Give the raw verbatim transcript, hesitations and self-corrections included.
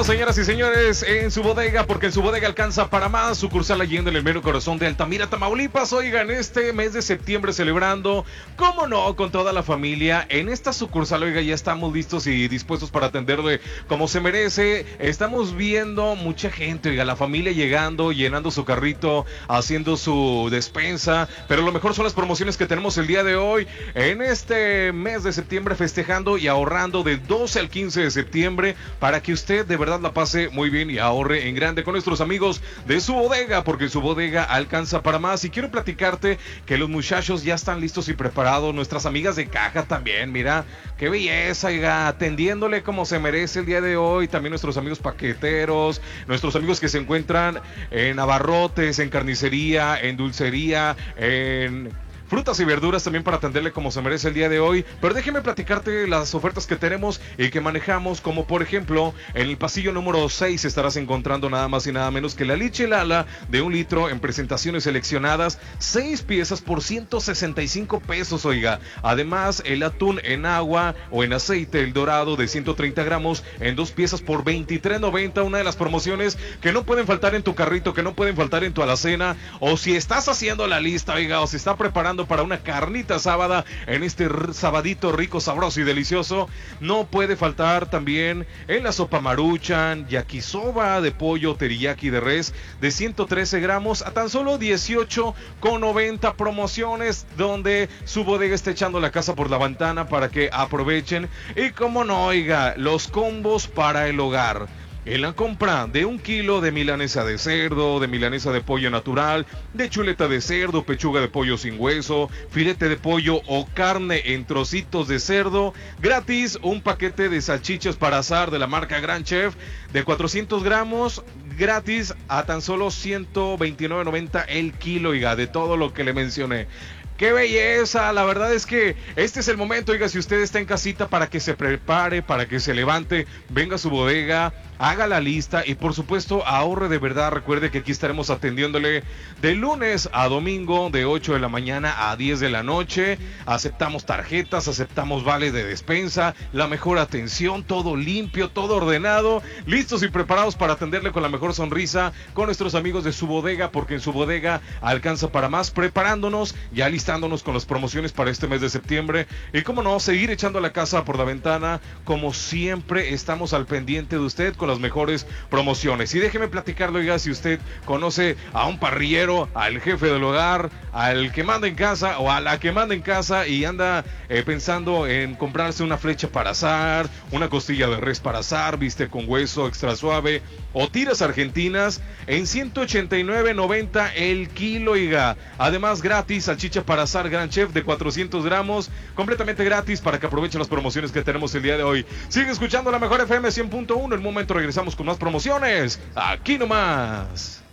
Estamos, señoras y señores, en su bodega, porque en su bodega alcanza para más. Sucursal Allende en el mero corazón de Altamira, Tamaulipas. Oigan, este mes de septiembre celebrando, cómo no, con toda la familia. En esta sucursal, oiga, ya estamos listos y dispuestos para atenderle como se merece. Estamos viendo mucha gente, oiga, la familia llegando, llenando su carrito, haciendo su despensa. Pero lo mejor son las promociones que tenemos el día de hoy, en este mes de septiembre, festejando y ahorrando del doce al quince de septiembre, para que usted de verdad la pase muy bien y ahorre en grande con nuestros amigos de su bodega, porque su bodega alcanza para más. Y quiero platicarte que los muchachos ya están listos y preparados, nuestras amigas de caja también, mira, qué belleza, oiga, atendiéndole como se merece el día de hoy. También nuestros amigos paqueteros, nuestros amigos que se encuentran en abarrotes, en carnicería, en dulcería, en frutas y verduras, también para atenderle como se merece el día de hoy. Pero déjeme platicarte las ofertas que tenemos y que manejamos, como por ejemplo, en el pasillo número seis estarás encontrando nada más y nada menos que la leche Lala de un litro en presentaciones seleccionadas, seis piezas por ciento sesenta y cinco pesos, oiga. Además, el atún en agua o en aceite, el dorado de ciento treinta gramos, en dos piezas por veintitrés noventa, una de las promociones que no pueden faltar en tu carrito, que no pueden faltar en tu alacena, o si estás haciendo la lista, oiga, o si está preparando para una carnita asada en este r- sabadito rico, sabroso y delicioso. No puede faltar también en la sopa Maruchan, yakisoba de pollo teriyaki de res de ciento trece gramos a tan solo dieciocho con noventa, promociones donde su bodega está echando la casa por la ventana para que aprovechen. Y como no, oiga, los combos para el hogar. En la compra de un kilo de milanesa de cerdo, de milanesa de pollo natural, de chuleta de cerdo, pechuga de pollo sin hueso, filete de pollo o carne en trocitos de cerdo, gratis un paquete de salchichas para asar de la marca Gran Chef de cuatrocientos gramos, gratis a tan solo ciento veintinueve noventa el kilo, oiga, de todo lo que le mencioné. ¡Qué belleza! La verdad es que este es el momento, oiga, si usted está en casita, para que se prepare, para que se levante, venga a su bodega, haga la lista y por supuesto ahorre de verdad. Recuerde que aquí estaremos atendiéndole de lunes a domingo de ocho de la mañana a diez de la noche. Aceptamos tarjetas, aceptamos vales de despensa, la mejor atención, todo limpio, todo ordenado, listos y preparados para atenderle con la mejor sonrisa con nuestros amigos de su bodega, porque en su bodega alcanza para más, preparándonos, ya listándonos con las promociones para este mes de septiembre. Y cómo no, seguir echando la casa por la ventana, como siempre estamos al pendiente de usted con las mejores promociones. Y déjeme platicarlo, oiga, si usted conoce a un parrillero, al jefe del hogar, al que manda en casa o a la que manda en casa y anda eh, pensando en comprarse una flecha para asar, una costilla de res para asar, viste con hueso extra suave, o tiras argentinas en ciento ochenta y nueve noventa el kilo, oiga. Además, gratis salchicha para asar Gran Chef de cuatrocientos gramos, completamente gratis, para que aprovechen las promociones que tenemos el día de hoy. Sigue escuchando la mejor F M cien punto uno. En un momento regresamos con más promociones aquí nomás.